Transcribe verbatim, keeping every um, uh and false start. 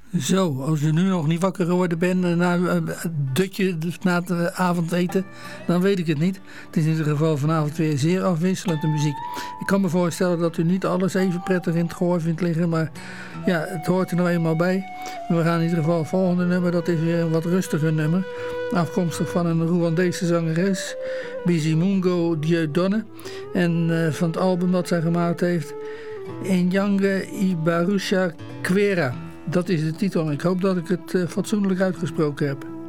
Zo, als je nu nog niet wakker geworden bent na een dutje na het avondeten, dan weet ik het niet. Het is in ieder geval vanavond weer zeer afwisselend de muziek. Ik kan me voorstellen dat u niet alles even prettig in het gehoor vindt liggen, maar ja, het hoort er nou eenmaal bij. We gaan in ieder geval het volgende nummer, dat is weer een wat rustiger nummer. Afkomstig van een Rwandese zangeres, Bizimungo Dieudonne. En uh, van het album dat zij gemaakt heeft, Enyange Ibarusha Kwera. Dat is de titel. Ik hoop dat ik het uh, fatsoenlijk uitgesproken heb.